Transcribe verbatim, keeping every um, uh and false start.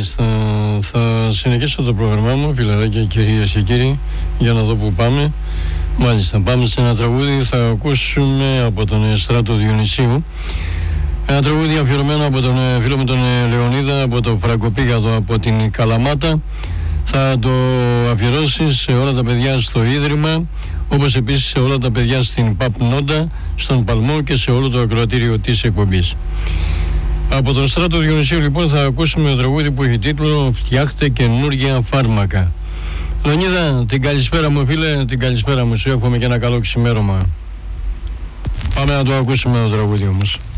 Μάλιστα. Θα συνεχίσω το πρόγραμμά μου, φιλαράκια, κυρίες και κύριοι, για να δω που πάμε. Μάλιστα, πάμε σε ένα τραγούδι. Θα ακούσουμε από τον Στράτο Διονυσίου ένα τραγούδι αφιερωμένο από τον φίλο μου τον Λεωνίδα, από το Φραγκοπήγαδο, από την Καλαμάτα. Θα το αφιερώσει σε όλα τα παιδιά στο Ίδρυμα, όπως επίσης σε όλα τα παιδιά στην ΠΑΠ Νόντα, στον Παλμό και σε όλο το ακροατήριο της εκπομπής. Από τον Στράτο Διονυσίου λοιπόν θα ακούσουμε το τραγούδι που έχει τίτλο «Φτιάχτε καινούργια φάρμακα». Λεωνίδα, την καλησπέρα μου φίλε, την καλησπέρα μου, σου εύχομαι και ένα καλό ξημέρωμα. Πάμε να το ακούσουμε το τραγούδι όμως.